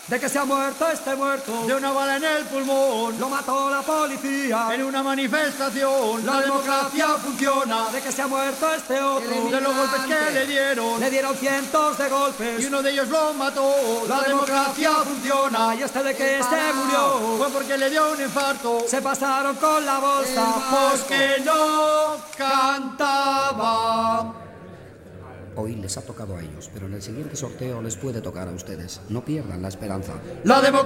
De que se ha muerto este muerto, de una bala en el pulmón, lo mató la policía. en una manifestación. La democracia funciona. De que se ha muerto este otro, de los golpes que le dieron cientos de golpes y uno de ellos lo mató. La democracia funciona. Y este de que se murió fue porque le dio un infarto. Se pasaron con la bolsa porque no cantaba. Hoy les ha tocado a ellos, pero en el siguiente sorteo les puede tocar a ustedes. No pierdan la esperanza. La democracia